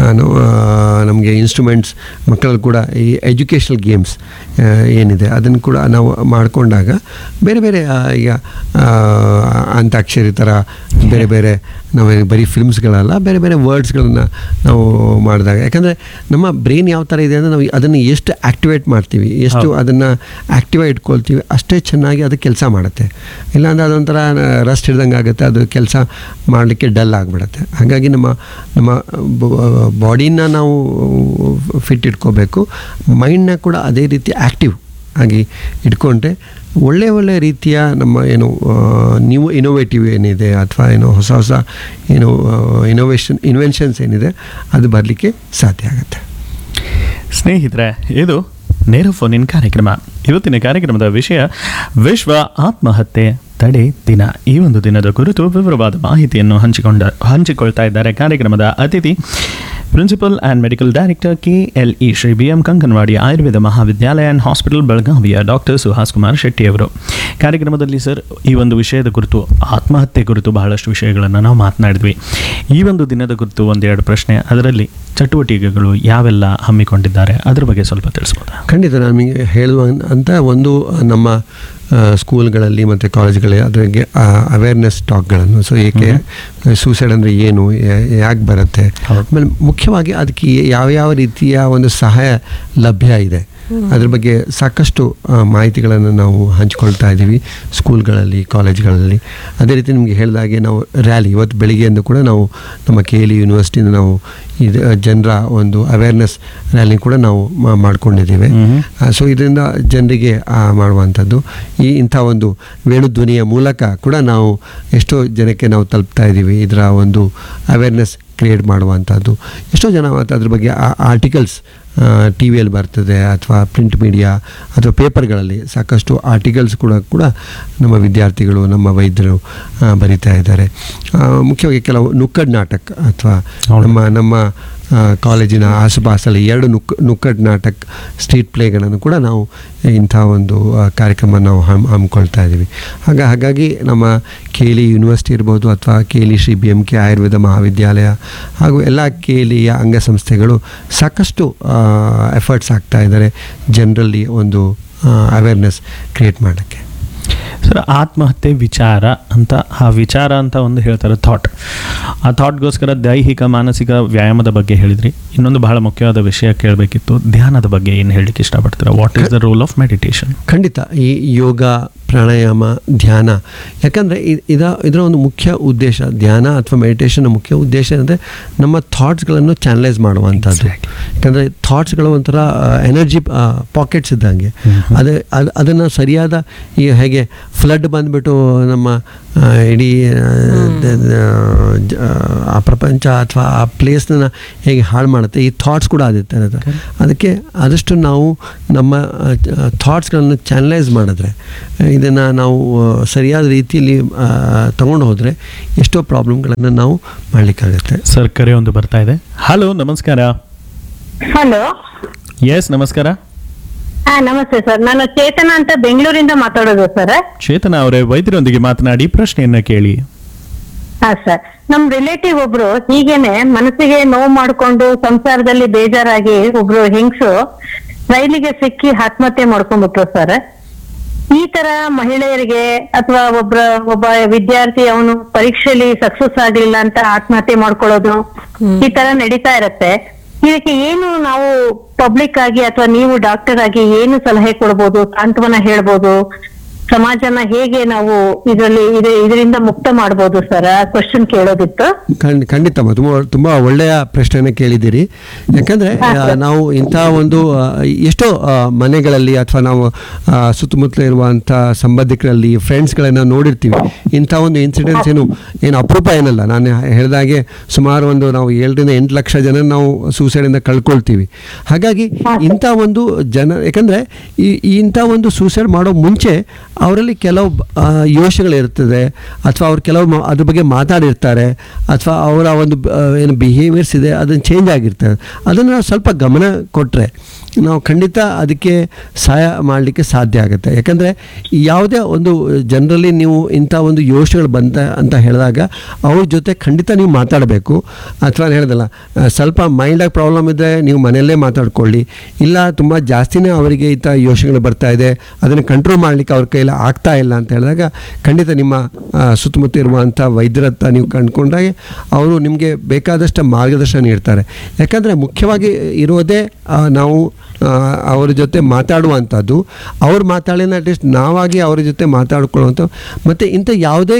ನಮಗೆ ಇನ್ಸ್ಟ್ರೂಮೆಂಟ್ಸ್, ಮಕ್ಕಳಲ್ಲಿ ಕೂಡ ಈ ಎಜುಕೇಷನಲ್ ಗೇಮ್ಸ್ ಏನಿದೆ ಅದನ್ನು ಕೂಡ ನಾವು ಮಾಡಿಕೊಂಡಾಗ ಬೇರೆ ಬೇರೆ ಈಗ ಅಂತಾಕ್ಷರಿ ಥರ ಬೇರೆ ಬೇರೆ ನಾವು ಬರೀ ಫಿಲ್ಮ್ಸ್ಗಳಲ್ಲ, ಬೇರೆ ಬೇರೆ ವರ್ಡ್ಸ್ಗಳನ್ನು ನಾವು ಮಾಡಿದಾಗ, ಯಾಕಂದರೆ ನಮ್ಮ ಬ್ರೈನ್ ಯಾವ ಥರ ಇದೆ ಅಂದರೆ ನಾವು ಅದನ್ನು ಎಷ್ಟು ಆ್ಯಕ್ಟಿವೇಟ್ ಮಾಡ್ತೀವಿ, ಎಷ್ಟು ಅದನ್ನು ಆ್ಯಕ್ಟಿವೇಟ್ ಇಟ್ಕೊಳ್ತೀವಿ, ಅಷ್ಟೇ ಚೆನ್ನಾಗಿ ಅದು ಕೆಲಸ ಮಾಡುತ್ತೆ. ಇಲ್ಲಾಂದರೆ ಅದೊಂಥರ ರಸ್ಟ್ ಹಿಡ್ದಂಗೆ ಆಗುತ್ತೆ, ಅದು ಕೆಲಸ ಮಾಡಲಿಕ್ಕೆ ಡಲ್ ಆಗಿಬಿಡುತ್ತೆ. ಹಾಗಾಗಿ ನಮ್ಮ ನಮ್ಮ ಬಾಡಿನ ನಾವು ಫಿಟ್ ಇಟ್ಕೋಬೇಕು, ಮೈಂಡ್ನ ಕೂಡ ಅದೇ ರೀತಿ ಆ್ಯಕ್ಟಿವ್ ಆಗಿ ಇಟ್ಕೊಂಡ್ರೆ ಒಳ್ಳೆ ಒಳ್ಳೆ ರೀತಿಯ ನಮ್ಮ ಏನು ನ್ಯೂ ಇನೋವೇಟಿವ್ ಏನಿದೆ, ಅಥವಾ ಏನೋ ಹೊಸ ಹೊಸ ಏನು ಇನೋವೇಷನ್ ಇನ್ವೆನ್ಷನ್ಸ್ ಏನಿದೆ ಅದು ಬರಲಿಕ್ಕೆ ಸಾಧ್ಯ ಆಗುತ್ತೆ. ಸ್ನೇಹಿತರೆ, ಇದು ನೇರ ಫೋನಿನ್ ಕಾರ್ಯಕ್ರಮ. ಇವತ್ತಿನ ಕಾರ್ಯಕ್ರಮದ ವಿಷಯ ವಿಶ್ವ ಆತ್ಮಹತ್ಯೆ ತಡೆ ದಿನ. ಈ ಒಂದು ದಿನದ ಕುರಿತು ವಿವರವಾದ ಮಾಹಿತಿಯನ್ನು ಹಂಚಿಕೊಂಡ ಹಂಚಿಕೊಳ್ತಾ ಇದ್ದಾರೆ ಕಾರ್ಯಕ್ರಮದ ಅತಿಥಿ, principal and medical director K L E Shri B M Kankanwadi Ayurveda ಮಹಾವಿದ್ಯಾಲಯ ಆ್ಯಂಡ್ ಹಾಸ್ಪಿಟಲ್ ಬೆಳಗಾವಿಯ ಡಾಕ್ಟರ್ ಸುಹಾಸ್ ಕುಮಾರ್ ಶೆಟ್ಟಿ ಅವರು. ಕಾರ್ಯಕ್ರಮದಲ್ಲಿ ಸರ್, ಈ ಒಂದು ವಿಷಯದ ಕುರಿತು, ಆತ್ಮಹತ್ಯೆ ಕುರಿತು ಬಹಳಷ್ಟು ವಿಷಯಗಳನ್ನು ನಾವು ಮಾತನಾಡಿದ್ವಿ. ಈ ಒಂದು ದಿನದ ಕುರಿತು ಒಂದೆರಡು ಪ್ರಶ್ನೆ, ಅದರಲ್ಲಿ ಚಟುವಟಿಕೆಗಳು ಯಾವೆಲ್ಲ ಹಮ್ಮಿಕೊಂಡಿದ್ದಾರೆ ಅದರ ಬಗ್ಗೆ ಸ್ವಲ್ಪ ತಿಳಿಸ್ಬೋದಾ? ಖಂಡಿತ. ನಮಗೆ ಹೇಳುವ ಅಂತ ಒಂದು ನಮ್ಮ ಸ್ಕೂಲ್ಗಳಲ್ಲಿ ಮತ್ತು ಕಾಲೇಜ್ಗಳಲ್ಲಿ ಅದ್ರಿಗೆ ಅವೇರ್ನೆಸ್ ಟಾಕ್ಗಳನ್ನು, ಸೊ ಏಕೆ ಸೂಸೈಡ್ ಅಂದರೆ ಏನು, ಯಾಕೆ ಬರುತ್ತೆ, ಆಮೇಲೆ ಮುಖ್ಯವಾಗಿ ಅದಕ್ಕೆ ಯಾವ್ಯಾವ ರೀತಿಯ ಒಂದು ಸಹಾಯ ಲಭ್ಯ ಇದೆ ಅದ್ರ ಬಗ್ಗೆ ಸಾಕಷ್ಟು ಮಾಹಿತಿಗಳನ್ನು ನಾವು ಹಂಚ್ಕೊಳ್ತಾ ಇದ್ದೀವಿ ಸ್ಕೂಲ್ಗಳಲ್ಲಿ, ಕಾಲೇಜ್ಗಳಲ್ಲಿ. ಅದೇ ರೀತಿ ನಿಮಗೆ ಹೇಳಿದಾಗೆ ನಾವು ರ್ಯಾಲಿ, ಇವತ್ತು ಬೆಳಿಗ್ಗೆಯಿಂದ ಕೂಡ ನಾವು ನಮ್ಮ ಕೆ ಎಲ್ ಇ ಯೂನಿವರ್ಸಿಟಿಯಿಂದ ನಾವು ಇದು ಜನರ ಒಂದು ಅವೇರ್ನೆಸ್ ರ್ಯಾಲಿ ಕೂಡ ನಾವು ಮಾಡ್ಕೊಂಡಿದ್ದೀವಿ. ಸೊ ಇದರಿಂದ ಜನರಿಗೆ ಮಾಡುವಂಥದ್ದು ಈ ಇಂಥ ಒಂದು ವೇಣುಧ್ವನಿಯ ಮೂಲಕ ಕೂಡ ನಾವು ಎಷ್ಟೋ ಜನಕ್ಕೆ ನಾವು ತಲುಪ್ತಾ ಇದ್ದೀವಿ. ಇದರ ಒಂದು ಅವೇರ್ನೆಸ್ ಕ್ರಿಯೇಟ್ ಮಾಡುವಂಥದ್ದು ಎಷ್ಟೋ ಜನ ಮತ್ತು ಅದ್ರ ಬಗ್ಗೆ ಆರ್ಟಿಕಲ್ಸ್ ಟಿ ವಿಯಲ್ಲಿ ಬರ್ತದೆ, ಅಥವಾ ಪ್ರಿಂಟ್ ಮೀಡಿಯಾ ಅಥವಾ ಪೇಪರ್ಗಳಲ್ಲಿ ಸಾಕಷ್ಟು ಆರ್ಟಿಕಲ್ಸ್ ಕೂಡ ಕೂಡ ನಮ್ಮ ವಿದ್ಯಾರ್ಥಿಗಳು, ನಮ್ಮ ವೈದ್ಯರು ಬರಿತಾ ಇದ್ದಾರೆ. ಮುಖ್ಯವಾಗಿ ಕೆಲವು ನುಕ್ಕಡ್ ನಾಟಕ ಅಥವಾ ನಮ್ಮ ನಮ್ಮ ಕಾಲೇಜಿನ ಆಸುಪಾಸಲ್ಲಿ ಎರಡು ನುಕ್ ನುಕ್ಕಡ್ ನಾಟಕ ಸ್ಟ್ರೀಟ್ ಪ್ಲೇಗಳನ್ನು ಕೂಡ ನಾವು ಇಂಥ ಒಂದು ಕಾರ್ಯಕ್ರಮ ನಾವು ಹಮ್ ಹಮ್ಮಿಕೊಳ್ತಾ ಇದ್ದೀವಿ. ಹಾಗ ಹಾಗಾಗಿ ನಮ್ಮ ಕೆ ಎಲ್ ಇ ಯೂನಿವರ್ಸಿಟಿ ಇರ್ಬೋದು, ಅಥವಾ K L E Shri B M K Ayurveda ಮಹಾವಿದ್ಯಾಲಯ ಹಾಗೂ ಎಲ್ಲ ಕೆ ಎಲ್ ಇಯ ಅಂಗಸಂಸ್ಥೆಗಳು ಸಾಕಷ್ಟು ಎಫರ್ಟ್ಸ್ ಆಗ್ತಾ ಇದ್ದಾರೆ ಜನರಲ್ಲಿ ಒಂದು ಅವೇರ್ನೆಸ್ ಕ್ರಿಯೇಟ್ ಮಾಡೋಕ್ಕೆ. ಸರ್, ಆತ್ಮಹತ್ಯೆ ವಿಚಾರ ಅಂತ ಆ ವಿಚಾರ ಅಂತ ಒಂದು ಹೇಳ್ತಾರೆ, ಥಾಟ್. ಆ ಥಾಟ್ಗೋಸ್ಕರ ದೈಹಿಕ ಮಾನಸಿಕ ವ್ಯಾಯಾಮದ ಬಗ್ಗೆ ಹೇಳಿದ್ರಿ. ಇನ್ನೊಂದು ಬಹಳ ಮುಖ್ಯವಾದ ವಿಷಯ ಕೇಳಬೇಕಿತ್ತು, ಧ್ಯಾನದ ಬಗ್ಗೆ ಏನು ಹೇಳಲಿಕ್ಕೆ ಇಷ್ಟಪಡ್ತೀರಾ? What is the role of meditation? ಖಂಡಿತ. ಈ ಯೋಗ ಪ್ರಾಣಾಯಾಮ, ಧ್ಯಾನ. ಯಾಕಂದರೆ ಇದ ಇದರ ಒಂದು ಮುಖ್ಯ ಉದ್ದೇಶ, ಧ್ಯಾನ ಅಥವಾ ಮೆಡಿಟೇಷನ್ನ ಮುಖ್ಯ ಉದ್ದೇಶ ಅಂದರೆ ನಮ್ಮ ಥಾಟ್ಸ್ಗಳನ್ನು ಚಾನಲೈಸ್ ಮಾಡುವಂಥದ್ದು. ಯಾಕಂದರೆ ಥಾಟ್ಸ್ಗಳು ಒಂಥರ ಎನರ್ಜಿ ಪಾಕೆಟ್ಸ್ ಇದ್ದಂಗೆ. ಅದು ಅದು ಅದನ್ನು ಸರಿಯಾದ ಈ ಹೇಗೆ ಫ್ಲಡ್ ಬಂದುಬಿಟ್ಟು ನಮ್ಮ ಇಡೀ ಆ ಪ್ರಪಂಚ ಅಥವಾ ಆ ಪ್ಲೇಸ್ನ ಹೇಗೆ ಹಾಳು ಮಾಡುತ್ತೆ, ಈ ಥಾಟ್ಸ್ ಕೂಡ ಅದೇ ಥರದ. ಅದಕ್ಕೆ ಆದಷ್ಟು ನಾವು ನಮ್ಮ ಥಾಟ್ಸ್ಗಳನ್ನು ಚಾನಲೈಸ್ ಮಾಡಿದ್ರೆ, ಇದನ್ನು ನಾವು ಸರಿಯಾದ ರೀತಿಯಲ್ಲಿ ತಗೊಂಡು ಹೋದರೆ ಎಷ್ಟೋ ಪ್ರಾಬ್ಲಮ್ಗಳನ್ನು ನಾವು ಮಾಡಲಿಕ್ಕಾಗತ್ತೆ. ಸರ್, ಕರೆ ಒಂದು ಬರ್ತಾ ಇದೆ. ಹಲೋ, ನಮಸ್ಕಾರ. ಹಲೋ, ಎಸ್, ನಮಸ್ಕಾರ. ಹಾ ನಮಸ್ತೆ ಸರ್. ನಾನು ಚೇತನ ಅಂತ ಬೆಂಗಳೂರಿಂದ ಮಾತಾಡೋದು ಸರ್. ಚೇತನ ಅವರೇ, ವೈದ್ಯರೊಂದಿಗೆ ಮಾತನಾಡಿ ಪ್ರಶ್ನೆಯನ್ನ ಕೇಳಿ. ಹಾ ಸರ್, ನಮ್ ರಿಲೇಟಿವ್ ಒಬ್ರು ಹೀಗೇನೆ ಮನಸ್ಸಿಗೆ ನೋವು ಮಾಡ್ಕೊಂಡು ಸಂಸಾರದಲ್ಲಿ ಬೇಜಾರಾಗಿ ಒಬ್ರು ಹೆಂಗ್ಸು ರೈಲಿಗೆ ಸಿಕ್ಕಿ ಆತ್ಮಹತ್ಯೆ ಮಾಡ್ಕೊಂಡ್ಬಿಟ್ರು ಸರ್. ಈ ತರ ಮಹಿಳೆಯರಿಗೆ ಅಥವಾ ಒಬ್ರ ಒಬ್ಬ ವಿದ್ಯಾರ್ಥಿ ಅವನು ಪರೀಕ್ಷೆಯಲ್ಲಿ ಸಕ್ಸಸ್ ಆಗ್ಲಿಲ್ಲ ಅಂತ ಆತ್ಮಹತ್ಯೆ ಮಾಡ್ಕೊಳ್ಳೋದು ಈ ತರ ನಡೀತಾ ಇರತ್ತೆ. ಇದಕ್ಕೆ ಏನು ನಾವು ಪಬ್ಲಿಕ್ ಆಗಿ ಅಥವಾ ನೀವು ಡಾಕ್ಟರ್ ಆಗಿ ಏನು ಸಲಹೆ ಕೊಡ್ಬೋದು, ಸಾಂತ್ವನ ಹೇಳ್ಬೋದು, ಸಮಾಜನ ಹೇಗೆ ನಾವು ಇದರಲ್ಲಿ ಇದರಿಂದ ಮುಕ್ತ ಮಾಡ್ಬೋದು ಸರ್? ಆ ಕ್ವಶನ್ ಕೇಳೋದಿತ್ತು. ಖಂಡ ಖಂಡಿತಮ್ಮ ತುಂಬ ತುಂಬ ಒಳ್ಳೆಯ ಪ್ರಶ್ನೆನ ಕೇಳಿದ್ದೀರಿ. ಯಾಕಂದರೆ ನಾವು ಇಂಥ ಒಂದು ಎಷ್ಟೋ ಮನೆಗಳಲ್ಲಿ ಅಥವಾ ನಾವು ಸುತ್ತಮುತ್ತಲ ಇರುವಂಥ ಸಂಬಂಧಿಕರಲ್ಲಿ, ಫ್ರೆಂಡ್ಸ್ಗಳನ್ನು ನೋಡಿರ್ತೀವಿ. ಇಂಥ ಒಂದು ಇನ್ಸಿಡೆನ್ಸ್ ಏನು ಏನು ಅಪರೂಪ ಏನಲ್ಲ. ನಾನು ಹೇಳಿದಾಗೆ ಸುಮಾರು ಒಂದು ನಾವು ಏಳರಿಂದ ಎಂಟು ಲಕ್ಷ ಜನ ನಾವು ಸೂಸೈಡಿಂದ ಕಳ್ಕೊಳ್ತೀವಿ. ಹಾಗಾಗಿ ಇಂಥ ಒಂದು ಜನ, ಯಾಕಂದರೆ ಈ ಇಂಥ ಒಂದು ಸೂಸೈಡ್ ಮಾಡೋ ಮುಂಚೆ ಅವರಲ್ಲಿ ಕೆಲವು ಯೋಚನೆಗಳಿರ್ತದೆ, ಅಥವಾ ಅವ್ರು ಕೆಲವು ಅದ್ರ ಬಗ್ಗೆ ಮಾತಾಡಿರ್ತಾರೆ, ಅಥವಾ ಅವರ ಒಂದು ಏನು ಬಿಹೇವಿಯರ್ಸ್ ಇದೆ ಅದನ್ನು ಚೇಂಜ್ ಆಗಿರ್ತದೆ. ಅದನ್ನು ನಾವು ಸ್ವಲ್ಪ ಗಮನ ಕೊಟ್ಟರೆ ನಾವು ಖಂಡಿತ ಅದಕ್ಕೆ ಸಹಾಯ ಮಾಡಲಿಕ್ಕೆ ಸಾಧ್ಯ ಆಗುತ್ತೆ. ಯಾಕಂದರೆ ಯಾವುದೇ ಒಂದು ಜನರಲ್ಲಿ ನೀವು ಇಂಥ ಒಂದು ಯೋಚನೆಗಳು ಬಂತ ಅಂತ ಹೇಳಿದಾಗ ಅವ್ರ ಜೊತೆ ಖಂಡಿತ ನೀವು ಮಾತಾಡಬೇಕು. ಅಥವಾ ಹೇಳ್ದಲ್ಲ, ಸ್ವಲ್ಪ ಮೈಲ್ಡಾಗಿ ಪ್ರಾಬ್ಲಮ್ ಇದ್ದರೆ ನೀವು ಮನೆಯಲ್ಲೇ ಮಾತಾಡ್ಕೊಳ್ಳಿ. ಇಲ್ಲ ತುಂಬ ಜಾಸ್ತಿನೇ ಅವರಿಗೆ ಇಂಥ ಯೋಚನೆಗಳು ಬರ್ತಾ ಇದೆ, ಅದನ್ನು ಕಂಟ್ರೋಲ್ ಮಾಡಲಿಕ್ಕೆ ಅವ್ರ ಕೈಯಲ್ಲಿ ಆಗ್ತಾ ಇಲ್ಲ ಅಂತ ಹೇಳಿದಾಗ ಖಂಡಿತ ನಿಮ್ಮ ಸುತ್ತಮುತ್ತ ಇರುವಂಥ ವೈದ್ಯರ ಹತ್ರ ನೀವು ಕಂಡುಕೊಂಡಾಗ ಅವರು ನಿಮಗೆ ಬೇಕಾದಷ್ಟು ಮಾರ್ಗದರ್ಶನ ನೀಡ್ತಾರೆ. ಯಾಕಂದರೆ ಮುಖ್ಯವಾಗಿ ಇರೋದೇ ನಾವು ಅವ್ರ ಜೊತೆ ಮಾತಾಡುವಂಥದ್ದು. ಅವ್ರು ಮಾತಾಡಿನ ಅಟ್ಲೀಸ್ಟ್ ನಾವಾಗಿ ಅವ್ರ ಜೊತೆ ಮಾತಾಡ್ಕೊಳ್ಳುವಂಥ. ಮತ್ತು ಇಂಥ ಯಾವುದೇ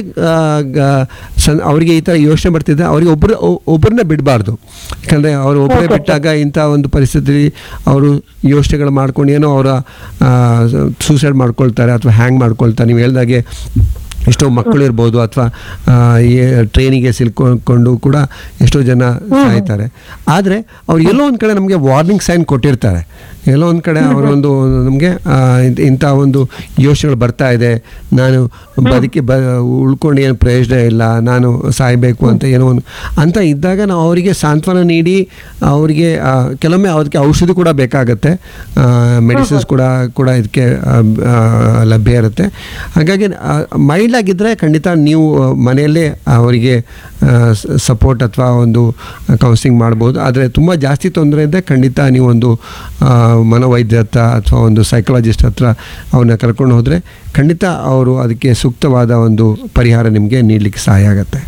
ಸನ್ ಅವರಿಗೆ ಈ ಥರ ಯೋಚನೆ ಬರ್ತಿದ್ದೆ ಅವ್ರಿಗೆ ಒಬ್ಬರು ಒಬ್ಬರನ್ನ ಬಿಡಬಾರ್ದು. ಯಾಕಂದರೆ ಅವರು ಒಬ್ಬರೇ ಬಿಟ್ಟಾಗ ಇಂಥ ಒಂದು ಪರಿಸ್ಥಿತಿ ಅವರು ಯೋಚನೆಗಳು ಮಾಡ್ಕೊಂಡು ಏನೋ ಅವರ ಸೂಸೈಡ್ ಮಾಡ್ಕೊಳ್ತಾರೆ ಅಥವಾ ಹ್ಯಾಂಗ್ ಮಾಡ್ಕೊಳ್ತಾರೆ. ನೀವು ಹೇಳ್ದಾಗೆ ಎಷ್ಟೋ ಮಕ್ಕಳು ಇರ್ಬೋದು, ಅಥವಾ ಟ್ರೈನಿಗೆ ಸಿಲ್ಕೊಂಡು ಕೂಡ ಎಷ್ಟೋ ಜನ ಸಾಯ್ತಾರೆ. ಆದರೆ ಅವ್ರು ಎಲ್ಲೋ ಒಂದು ಕಡೆ ನಮಗೆ ವಾರ್ನಿಂಗ್ ಸೈನ್ ಕೊಟ್ಟಿರ್ತಾರೆ. ಎಲ್ಲೋ ಒಂದು ಕಡೆ ಅವರೊಂದು ನಮಗೆ ಇಂಥ ಒಂದು ಯೋಚನೆಗಳು ಬರ್ತಾ ಇದೆ, ನಾನು ಬದುಕಿ ಬ ಉಳ್ಕೊಂಡು ಏನು ಪ್ರಯೋಜನ ಇಲ್ಲ, ನಾನು ಸಾಯಬೇಕು ಅಂತ ಏನೋ ಒಂದು ಅಂತ ಇದ್ದಾಗ ನಾವು ಅವರಿಗೆ ಸಾಂತ್ವನ ನೀಡಿ ಅವರಿಗೆ ಕೆಲವೊಮ್ಮೆ ಅದಕ್ಕೆ ಔಷಧಿ ಕೂಡ ಬೇಕಾಗತ್ತೆ, ಮೆಡಿಸಿನ್ಸ್ ಕೂಡ ಕೂಡ ಇದಕ್ಕೆ ಲಭ್ಯ ಇರುತ್ತೆ. ಹಾಗಾಗಿ ಮೈಲ್ಡ್ ಆಗಿದ್ದರೆ ಖಂಡಿತ ನೀವು ಮನೆಯಲ್ಲೇ ಅವರಿಗೆ ಸಪೋರ್ಟ್ ಅಥವಾ ಒಂದು ಕೌನ್ಸಿಲಿಂಗ್ ಮಾಡ್ಬೋದು. ಆದರೆ ತುಂಬ ಜಾಸ್ತಿ ತೊಂದರೆ ಇದ್ದರೆ ಖಂಡಿತ ನೀವು ಒಂದು ಮನೋವೈದ್ಯ ಹತ್ರ ಅಥವಾ ಒಂದು ಸೈಕಾಲಜಿಸ್ಟ್ ಹತ್ರ ಅವ್ರನ್ನ ಕರ್ಕೊಂಡು ಹೋದರೆ ಖಂಡಿತ ಅವರು ಅದಕ್ಕೆ ಸೂಕ್ತವಾದ ಒಂದು ಪರಿಹಾರ ನಿಮಗೆ ನೀಡಲಿಕ್ಕೆ ಸಹಾಯ ಆಗುತ್ತೆ.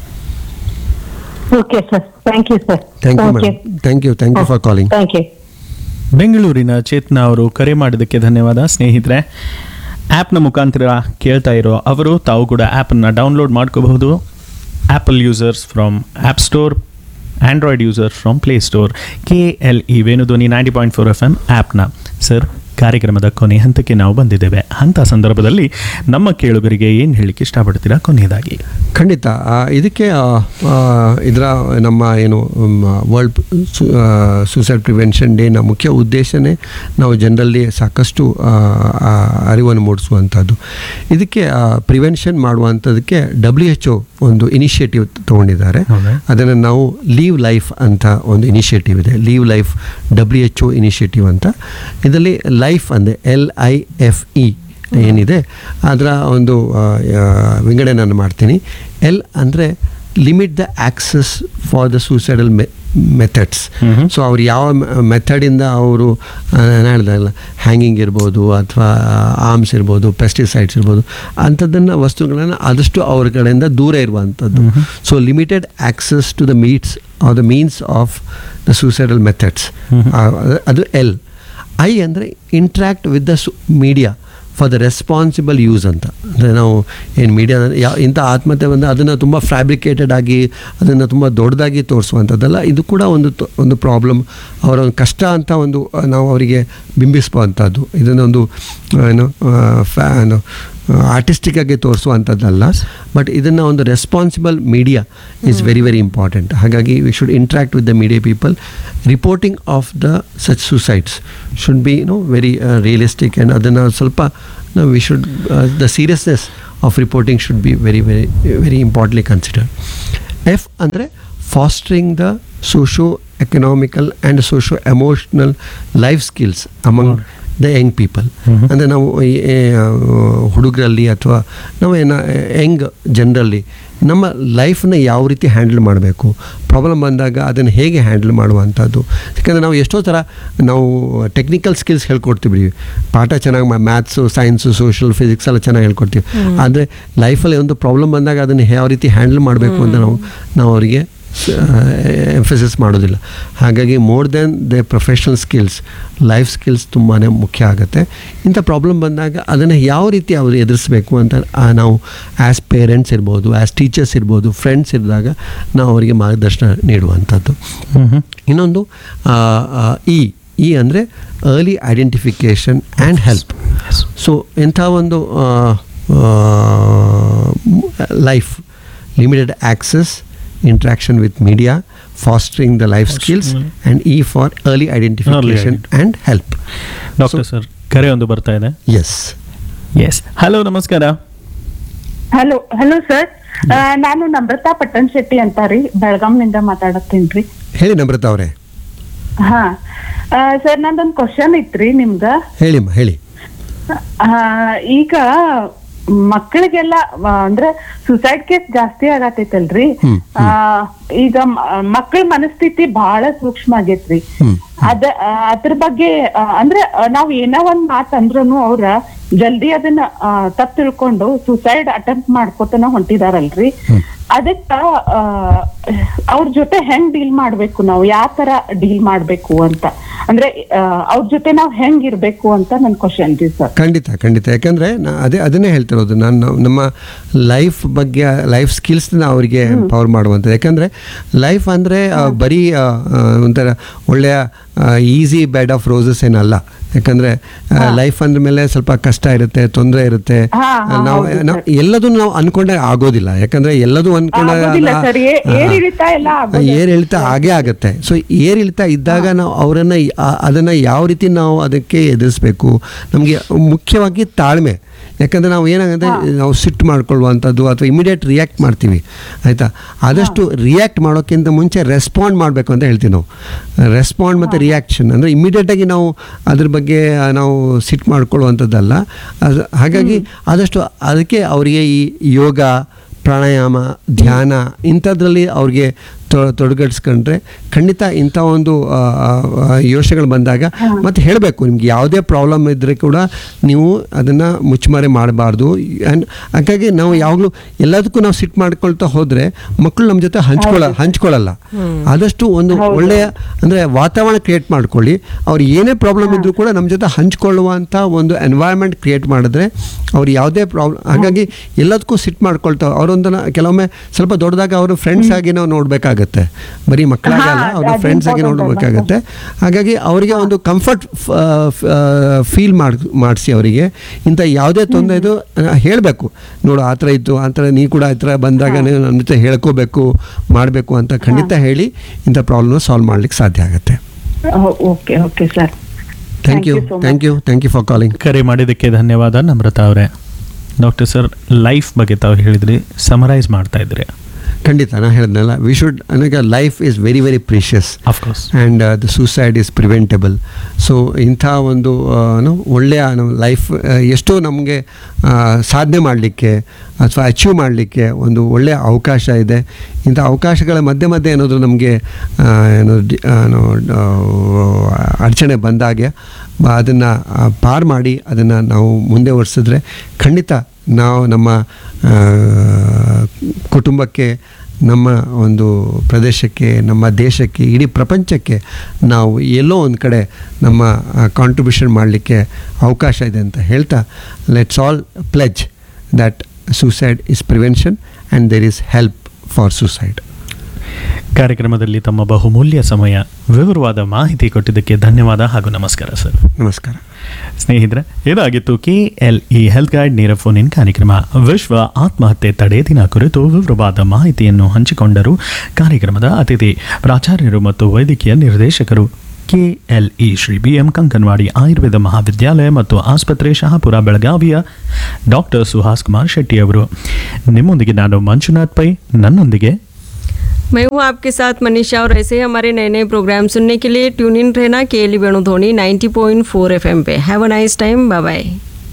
Okay sir, thank you sir. Thank you madam. Thank you thank you for calling. Thank you. ಬೆಂಗಳೂರಿನ ಚೇತನ ಅವರು ಕರೆ ಮಾಡಿದ್ದಕ್ಕೆ ಧನ್ಯವಾದ. ಸ್ನೇಹಿತರೆ, ಆ್ಯಪ್ನ ಮುಖಾಂತರ ಕೇಳ್ತಾ ಇರೋ ಅವರು ತಾವು ಕೂಡ ಆ್ಯಪನ್ನು ಡೌನ್ಲೋಡ್ ಮಾಡ್ಕೋಬಹುದು. Apple users from app store, Android user from play store. K L E Venudhwani ninety point four F M ಆ್ಯಪ್ನ. ಸರ್, ಕಾರ್ಯಕ್ರಮದ ಕೊನೆ ಹಂತಕ್ಕೆ ನಾವು ಬಂದಿದ್ದೇವೆ. ಅಂಥ ಸಂದರ್ಭದಲ್ಲಿ ನಮ್ಮ ಕೇಳುಗರಿಗೆ ಏನು ಹೇಳಲಿಕ್ಕೆ ಇಷ್ಟಪಡ್ತೀರಾ ಕೊನೆಯದಾಗಿ? ಖಂಡಿತ ಇದಕ್ಕೆ ಇದರ ನಮ್ಮ ಏನು ವರ್ಲ್ಡ್ ಸೂಸೈಡ್ ಪ್ರಿವೆನ್ಷನ್ ಡೇನ ಮುಖ್ಯ ಉದ್ದೇಶನೇ ನಾವು ಜನರಲ್ಲಿ ಸಾಕಷ್ಟು ಅರಿವನ್ನು ಮೂಡಿಸುವಂಥದ್ದು. ಇದಕ್ಕೆ ಪ್ರಿವೆನ್ಷನ್ ಮಾಡುವಂಥದ್ದಕ್ಕೆ ಡಬ್ಲ್ಯೂ ಎಚ್ ಒ ಒಂದು ಇನಿಷಿಯೇಟಿವ್ ತೊಗೊಂಡಿದ್ದಾರೆ. ಅದನ್ನು ನಾವು ಲೀವ್ ಲೈಫ್ ಅಂತ ಒಂದು ಇನಿಷಿಯೇಟಿವ್ ಇದೆ, leave life W H O initiative ಅಂತ. ಇದರಲ್ಲಿ ಲೈಫ್ ಅಂದರೆ ಎಲ್ ಐ ಎಫ್ ಇ ಏನಿದೆ ಅದರ ಒಂದು ವಿಂಗಡಣೆ ನಾನು ಮಾಡ್ತೀನಿ. ಎಲ್ ಅಂದರೆ limit the access for the suicidal me methods. So ಅವ್ರು ಯಾವ ಮೆಥಡಿಂದ ಅವರು ಹೇಳ್ದಲ್ಲ, ಹ್ಯಾಂಗಿಂಗ್ ಇರ್ಬೋದು ಅಥವಾ ಆರ್ಮ್ಸ್ ಇರ್ಬೋದು, ಪೆಸ್ಟಿಸೈಡ್ಸ್ ಇರ್ಬೋದು, ಅಂಥದ್ದನ್ನು ವಸ್ತುಗಳನ್ನು ಆದಷ್ಟು ಅವ್ರ ಕಡೆಯಿಂದ ದೂರ ಇರುವಂಥದ್ದು. So limited access to the meets are the means of the suicidal methods, ಅದು ಎಲ್. ಐ ಅಂದರೆ interact with the media for the responsible use ಅಂತ. ಅಂದರೆ ನಾವು ಏನು ಮೀಡಿಯಾ ಯಾವ ಇಂಥ ಆತ್ಮಹತ್ಯೆ ಬಂದು ಅದನ್ನು ತುಂಬ ಫ್ಯಾಬ್ರಿಕೇಟೆಡ್ ಆಗಿ ಅದನ್ನು ತುಂಬ ದೊಡ್ಡದಾಗಿ ತೋರಿಸುವಂಥದ್ದಲ್ಲ. ಇದು ಕೂಡ ಒಂದು ತ- ಒಂದು ಪ್ರಾಬ್ಲಮ್, ಅವರ ಒಂದು ಕಷ್ಟ ಅಂತ ಒಂದು ಆ, ನಾವು ಅವರಿಗೆ ಬಿಂಬಿಸುವಂಥದ್ದು. ಇದನ್ನೊಂದು ಆ, ಏನು ಫ್ಯಾ ಏನು ಆರ್ಟಿಸ್ಟಿಕ್ ಆಗಿ ತೋರಿಸುವಂಥದ್ದಲ್ಲ, ಬಟ್ ಇದನ್ನು ಒಂದು responsible media is very very important. ಹಾಗಾಗಿ we should interact with the media people. Reporting of the such suicides should be no very realistic, and ಅದನ್ನು ಸ್ವಲ್ಪ we should the seriousness of reporting should be very very very importantly considered. F ಅಂದರೆ ಫಾಸ್ಟರಿಂಗ್ the socio economical and socio emotional life skills among the Young people. ಅಂದರೆ ನಾವು ಈ, ಏ, ಹುಡುಗರಲ್ಲಿ ಅಥವಾ ನಾವು ಏನ ಯಂಗ್ ಜನರಲ್ಲಿ ನಮ್ಮ ಲೈಫನ್ನ ಯಾವ ರೀತಿ ಹ್ಯಾಂಡಲ್ ಮಾಡಬೇಕು, ಪ್ರಾಬ್ಲಮ್ ಬಂದಾಗ ಅದನ್ನು ಹೇಗೆ ಹ್ಯಾಂಡಲ್ ಮಾಡುವಂಥದ್ದು. ಯಾಕಂದರೆ ನಾವು ಎಷ್ಟೋ ಥರ ನಾವು ಟೆಕ್ನಿಕಲ್ ಸ್ಕಿಲ್ಸ್ ಹೇಳ್ಕೊಡ್ತೀವಿ, ಪಾಠ ಚೆನ್ನಾಗಿ ಮ್ಯಾಥ್ಸು, ಸೈನ್ಸು, ಸೋಷಲ್, ಫಿಸಿಕ್ಸ್ ಎಲ್ಲ ಚೆನ್ನಾಗಿ ಹೇಳ್ಕೊಡ್ತೀವಿ. ಆದರೆ ಲೈಫಲ್ಲಿ ಒಂದು ಪ್ರಾಬ್ಲಮ್ ಬಂದಾಗ ಅದನ್ನು ಯಾವ ರೀತಿ ಹ್ಯಾಂಡಲ್ ಮಾಡಬೇಕು ಅಂತ ನಾವು ನಾವು ಅವರಿಗೆ ಎಂಫಸಿಸ್ ಮಾಡೋದಿಲ್ಲ. ಹಾಗಾಗಿ more than the professional skills, life skills ತುಂಬಾ ಮುಖ್ಯ ಆಗುತ್ತೆ. ಇಂಥ ಪ್ರಾಬ್ಲಮ್ ಬಂದಾಗ ಅದನ್ನು ಯಾವ ರೀತಿ ಅವರು ಎದುರಿಸಬೇಕು ಅಂತ ಆ, ನಾವು ಆ್ಯಸ್ ಪೇರೆಂಟ್ಸ್ ಇರ್ಬೋದು, ಆ್ಯಸ್ ಟೀಚರ್ಸ್ ಇರ್ಬೋದು, ಫ್ರೆಂಡ್ಸ್ ಇದ್ದಾಗ ನಾವು ಅವರಿಗೆ ಮಾರ್ಗದರ್ಶನ ನೀಡುವಂಥದ್ದು. ಇನ್ನೊಂದು ಆ, ಆ, ಇ ಇ ಅಂದರೆ early identification and help. So ಇಂಥ ಒಂದು life limited access, interaction with media, fostering the life skills, and E for early identification and help. Doctor sir, ಕರೆ ಒಂದು ಬರ್ತಾ ಇದೆ. Yes. ಎಸ್, ಹಲೋ, ನಮಸ್ಕಾರ. ಹಲೋ ಹಲೋ ಸರ್, ನಾನು ನಮ್ರತಾ ಪಟ್ಟಣ್ ಶೆಟ್ಟಿ ಅಂತ ರೀ, ಬೆಳಗಾಂನಿಂದ ಮಾತಾಡತ್ತೀನ್ರಿ. ಹೇಳಿ ನಮ್ರತಾ ಅವರೇ. ಹಾ ಸರ್, ನಂದೊಂದು ಕ್ವಶನ್ ಇತ್ರಿ ನಿಮ್ಗ. ಹೇಳಿಮ್ಮ, ಹೇಳಿ. ಆ, ಈಗ ಮಕ್ಕಳಿಗೆಲ್ಲ ಆ, ಅಂದ್ರೆ ಸುಸೈಡ್ ಕೇಸ್ ಜಾಸ್ತಿ ಆಗತೈತಲ್ರಿ. ಹ್ಮ್, ಆ, ಈಗ ಮಕ್ಕಳ ಮನಸ್ಥಿತಿ ಬಹಳ ಸೂಕ್ಷ್ಮ ಆಗೇತ್ರಿ. ಹ್ಮ್. ಅದ ಆ, ಅದ್ರ ಬಗ್ಗೆ ಆ, ಅಂದ್ರೆ ಆ, ನಾವ್ ಏನೋ ಒಂದ್ ಮಾತ್ ಅಂದ್ರೂನು ಅವ್ರ ಜಲ್ದಿ ಅದನ್ನ ತಪ್ಪು ತಿಳ್ಕೊಂಡು ಸುಸೈಡ್ ಅಟೆಂಪ್ಟ್ ಮಾಡ್ಕೋತನ ಹೊಂಟಿದಾರಲ್ರಿ. ಅದಕ್ಕ ಆ, ಅವ್ರ ಜೊತೆ ಹೆಂಗ್ ಡೀಲ್ ಮಾಡ್ಬೇಕು, ನಾವು ಯಾವ ತರ ಡೀಲ್ ಮಾಡ್ಬೇಕು ಅಂತ, ಅಂದ್ರೆ ಆ, ಅವ್ರ ಜೊತೆ ನಾವ್ ಹೆಂಗ್ ಇರ್ಬೇಕು ಅಂತ ನನ್ ಕ್ವಶನ್ ರೀ ಸರ್. ಖಂಡಿತ ಖಂಡಿತ ಯಾಕಂದರೆ ನಾ ಅದೇ ಅದನ್ನೇ ಹೇಳ್ತಿರೋದು ನಾನು. ನಾವು ನಮ್ಮ ಲೈಫ್ ಬಗ್ಗೆ, ಲೈಫ್ ಸ್ಕಿಲ್ಸ್ನ ಅವರಿಗೆ ಎಂಪವರ್ ಮಾಡುವಂಥದ್ದು. ಯಾಕಂದರೆ ಲೈಫ್ ಅಂದರೆ ಬರೀ ಆ, ಆ, ಒಂಥರ ಒಳ್ಳೆಯ ಈಸಿ ಬೆಡ್ ಆಫ್ ರೋಸಸ್ ಏನಲ್ಲ. ಯಾಕಂದರೆ ಲೈಫ್ ಅಂದ ಮೇಲೆ ಸ್ವಲ್ಪ ಕಷ್ಟ ಇರುತ್ತೆ, ತೊಂದರೆ ಇರುತ್ತೆ. ಹಾ, ಹಾ, ನಾವು ಹೌದು ನಾವು ಎಲ್ಲದನ್ನು ನಾವು ಅನ್ಕೊಂಡಾಗ ಆಗೋದಿಲ್ಲ. ಯಾಕಂದರೆ ಎಲ್ಲದೂ ಆಗೋದಿಲ್ಲ ಸರ್, ಏ- ಏರಿಳಿತ ಎಲ್ಲ ಆಗೋದಿಲ್ಲ. ಏರಿಳಿತ ಆಗೇ ಆಗುತ್ತೆ. ಸೊ ಏರಿಳಿತ ಇದ್ದಾಗ ನಾವು ಅವರನ್ನು ಅದನ್ನು ಯಾವ ರೀತಿ ನಾವು ಅದಕ್ಕೆ ಎದುರಿಸ್ಬೇಕು, ನಮಗೆ ಮುಖ್ಯವಾಗಿ ತಾಳ್ಮೆ. ಯಾಕಂದರೆ ನಾವು ಏನಾಗುತ್ತೆ, ನಾವು ಸಿಟ್ಟು ಮಾಡ್ಕೊಳ್ಳುವಂಥದ್ದು ಅಥವಾ ಇಮಿಡಿಯೇಟ್ ರಿಯಾಕ್ಟ್ ಮಾಡ್ತೀವಿ, ಆಯಿತಾ. ಆದಷ್ಟು ರಿಯಾಕ್ಟ್ ಮಾಡೋಕ್ಕಿಂತ ಮುಂಚೆ ರೆಸ್ಪಾಂಡ್ ಮಾಡಬೇಕು ಅಂತ ಹೇಳ್ತೀವಿ ನಾವು. ರೆಸ್ಪಾಂಡ್ ಮತ್ತು ರಿಯಾಕ್ಷನ್ ಅಂದರೆ ಇಮಿಡಿಯೇಟಾಗಿ ನಾವು ಅದ್ರ ಬಗ್ಗೆ ನಾವು ಸಿಟ್ಟು ಮಾಡ್ಕೊಳ್ಳುವಂಥದ್ದಲ್ಲ. ಅದು ಹಾಗಾಗಿ ಆದಷ್ಟು ಅದಕ್ಕೆ ಅವರಿಗೆ ಈ ಯೋಗ, ಪ್ರಾಣಾಯಾಮ, ಧ್ಯಾನ ಇಂಥದ್ರಲ್ಲಿ ಅವ್ರಿಗೆ ತೊಡಗಿಸ್ಕೊಂಡ್ರೆ ಖಂಡಿತ ಇಂಥ ಒಂದು ಯೋಚನೆಗಳು ಬಂದಾಗ ಮತ್ತು ಹೇಳಬೇಕು, ನಿಮ್ಗೆ ಯಾವುದೇ ಪ್ರಾಬ್ಲಮ್ ಇದ್ದರೆ ಕೂಡ ನೀವು ಅದನ್ನು ಮುಚ್ಚುಮರೆ ಮಾಡಬಾರ್ದು. ಆ್ಯಂಡ್ ಹಾಗಾಗಿ ನಾವು ಯಾವಾಗಲೂ ಎಲ್ಲದಕ್ಕೂ ನಾವು ಸಿಟ್ಟು ಮಾಡ್ಕೊಳ್ತಾ ಹೋದರೆ ಮಕ್ಕಳು ನಮ್ಮ ಜೊತೆ ಹಂಚ್ಕೊಳ್ಳ ಹಂಚ್ಕೊಳ್ಳಲ್ಲ. ಆದಷ್ಟು ಒಂದು ಒಳ್ಳೆಯ ಅಂದರೆ ವಾತಾವರಣ ಕ್ರಿಯೇಟ್ ಮಾಡ್ಕೊಳ್ಳಿ. ಅವ್ರು ಏನೇ ಪ್ರಾಬ್ಲಮ್ ಇದ್ದರೂ ಕೂಡ ನಮ್ಮ ಜೊತೆ ಹಂಚ್ಕೊಳ್ಳುವಂಥ ಒಂದು ಎನ್ವೈರ್ಮೆಂಟ್ ಕ್ರಿಯೇಟ್ ಮಾಡಿದ್ರೆ ಅವ್ರು ಯಾವುದೇ ಪ್ರಾಬ್ಲಮ್, ಹಾಗಾಗಿ ಎಲ್ಲದಕ್ಕೂ ಸಿಟ್ಟು ಮಾಡ್ಕೊಳ್ತಾವೆ. ಅವರೊಂದನ್ನು ಕೆಲವೊಮ್ಮೆ ಸ್ವಲ್ಪ ದೊಡ್ಡದಾಗ ಅವರು ಫ್ರೆಂಡ್ಸ್ ಆಗಿ ನಾವು ನೋಡಬೇಕಾಗತ್ತೆ, ಬರೀ ಮಕ್ಕಳಾಗಲ್ಲ, ಅವ್ರ ಫ್ರೆಂಡ್ಸ್ ಆಗಿ ನೋಡಬೇಕಾಗತ್ತೆ. ಹಾಗಾಗಿ ಅವರಿಗೆ ಒಂದು ಕಂಫರ್ಟ್ ಫೀಲ್ ಮಾಡಿ ಮಾಡಿಸಿ ಅವರಿಗೆ ಇಂಥ ಯಾವುದೇ ತೊಂದರೆ ಇದು ಹೇಳಬೇಕು. ನೋಡು ಆ ಥರ ಇತ್ತು, ಆ ಥರ ನೀ ಕೂಡ ಆ ಥರ ಬಂದಾಗ ನೀವು ನನ್ನ ಜೊತೆ ಹೇಳ್ಕೋಬೇಕು, ಮಾಡಬೇಕು ಅಂತ ಖಂಡಿತ ಹೇಳಿ ಇಂಥ ಪ್ರಾಬ್ಲಮ್ನ ಸಾಲ್ವ್ ಮಾಡ್ಲಿಕ್ಕೆ ಸಾಧ್ಯ ಆಗುತ್ತೆ. Okay okay sir, thank you thank you thank you for calling. ಕರೆ ಮಾಡಿದ್ದಕ್ಕೆ ಧನ್ಯವಾದ ನಮ್ರತಾ ಅವರೇ. ಡಾಕ್ಟರ್ ಸರ್, ಲೈಫ್ ಬಗ್ಗೆ ತಾವು ಹೇಳಿದ್ರಿ, ಸಮರೈಸ್ ಮಾಡ್ತಾ ಇದ್ರಿ. ಖಂಡಿತ ನಾನು ಹೇಳಿದ್ನಲ್ಲ, ವಿ ಶುಡ್ ನನಗೆ life is very very precious of course, and the suicide is preventable. So ಇಂಥ ಒಂದು ನಾವು ಒಳ್ಳೆಯ ನಮ್ಮ ಲೈಫ್ ಎಷ್ಟೋ ನಮಗೆ ಸಾಧನೆ ಮಾಡಲಿಕ್ಕೆ ಅಥವಾ ಅಚೀವ್ ಮಾಡಲಿಕ್ಕೆ ಒಂದು ಒಳ್ಳೆಯ ಅವಕಾಶ ಇದೆ. ಇಂಥ ಅವಕಾಶಗಳ ಮಧ್ಯೆ ಮಧ್ಯೆ ಏನಾದರೂ ನಮಗೆ ಏನೋ ಏನೋ ಅಡಚಣೆ ಬಂದಾಗೆ ಅದನ್ನು ಪಾರು ಮಾಡಿ ಅದನ್ನು ನಾವು ಮುಂದೆ ಒರೆಸಿದ್ರೆ ಖಂಡಿತ ನಾವು ನಮ್ಮ ಕುಟುಂಬಕ್ಕೆ, ನಮ್ಮ ಒಂದು ಪ್ರದೇಶಕ್ಕೆ, ನಮ್ಮ ದೇಶಕ್ಕೆ, ಇಡೀ ಪ್ರಪಂಚಕ್ಕೆ ನಾವು ಎಲ್ಲೋ ಒಂದು ಕಡೆ ನಮ್ಮ ಕಾಂಟ್ರಿಬ್ಯೂಷನ್ ಮಾಡಲಿಕ್ಕೆ ಅವಕಾಶ ಇದೆ ಅಂತ ಹೇಳ್ತಾ, let's all pledge that suicide is prevention and there is help for suicide. ಕಾರ್ಯಕ್ರಮದಲ್ಲಿ ತಮ್ಮ ಬಹುಮೂಲ್ಯ ಸಮಯ, ವಿವರವಾದ ಮಾಹಿತಿ ಕೊಟ್ಟಿದ್ದಕ್ಕೆ ಧನ್ಯವಾದ ಹಾಗೂ ನಮಸ್ಕಾರ ಸರ್. ನಮಸ್ಕಾರ ಸ್ನೇಹಿತರೆ, ಇದಾಗಿತ್ತು K L E health guide ನೇರ ಫೋನ್ ಇನ್ ಕಾರ್ಯಕ್ರಮ. ವಿಶ್ವ ಆತ್ಮಹತ್ಯೆ ತಡೆ ದಿನ ಕುರಿತು ವಿವರವಾದ ಮಾಹಿತಿಯನ್ನು ಹಂಚಿಕೊಂಡರು ಕಾರ್ಯಕ್ರಮದ ಅತಿಥಿ ಪ್ರಾಚಾರ್ಯರು ಮತ್ತು ವೈದ್ಯಕೀಯ ನಿರ್ದೇಶಕರು K L E Shri B M Kankanwadi Ayurveda ಮಹಾವಿದ್ಯಾಲಯ ಮತ್ತು ಆಸ್ಪತ್ರೆ ಶಹಾಪುರ ಬೆಳಗಾವಿಯ ಡಾಕ್ಟರ್ ಸುಹಾಸ್ ಕುಮಾರ್ ಶೆಟ್ಟಿ ಅವರು. ನಿಮ್ಮೊಂದಿಗೆ ನಾನು ಮಂಜುನಾಥ್ ಪೈ, ನನ್ನೊಂದಿಗೆ मैं हूँ आपके साथ मनीषा, और ऐसे ही हमारे नए नए प्रोग्राम सुनने के लिए ट्यून इन रहना के L E वेणुध्वनि ninety point four F M पे. Have a nice time, bye bye.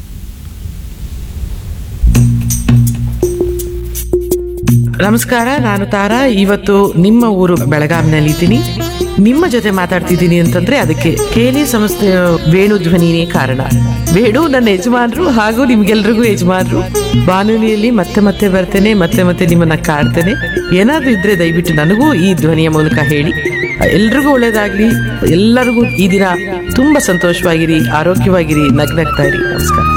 ನಮಸ್ಕಾರ, ನಾನು ತಾರಾ. ಇವತ್ತು ನಿಮ್ಮ ಊರು ಬೆಳಗಾವಿನಲ್ಲಿದ್ದೀನಿ. ನಿಮ್ಮ ಜೊತೆ ಮಾತಾಡ್ತಿದ್ದೀನಿ ಅಂತಂದ್ರೆ ಅದಕ್ಕೆ ಕೇಲಿ ಸಂಸ್ಥೆಯ ವೇಣುಧ್ವನಿನೇ ಕಾರಣ. ವೇಣು ನನ್ನ ಯಜಮಾನ್ರು ಹಾಗೂ ನಿಮ್ಗೆಲ್ರಿಗೂ ಯಜಮಾನ್ರು. ಬಾನುಲಿಯಲ್ಲಿ ಮತ್ತೆ ಮತ್ತೆ ಬರ್ತೇನೆ, ಮತ್ತೆ ಮತ್ತೆ ನಿಮ್ಮನ್ನ ಕಾಡ್ತೇನೆ. ಏನಾದ್ರೂ ಇದ್ರೆ ದಯವಿಟ್ಟು ನನಗೂ ಈ ಧ್ವನಿಯ ಮೂಲಕ ಹೇಳಿ. ಎಲ್ರಿಗೂ ಒಳ್ಳೇದಾಗ್ಲಿ. ಎಲ್ಲರಿಗೂ ಈ ದಿನ ತುಂಬಾ ಸಂತೋಷವಾಗಿರಿ, ಆರೋಗ್ಯವಾಗಿರಿ, ನಗ್ನಗ್ತಾ ಇರಿ. ನಮಸ್ಕಾರ.